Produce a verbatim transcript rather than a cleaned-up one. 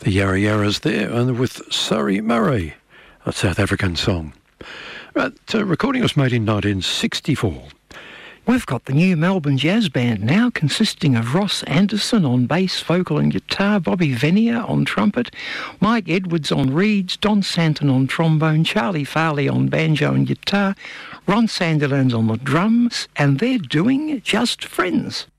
The Yarra Yarras there, and with Surrey Murray, a South African song. That uh, recording was made in nineteen sixty-four. We've got the new Melbourne Jazz Band now, consisting of Ross Anderson on bass, vocal and guitar, Bobby Venier on trumpet, Mike Edwards on reeds, Don Santon on trombone, Charlie Farley on banjo and guitar, Ron Sandilands on the drums, and they're doing Just Friends.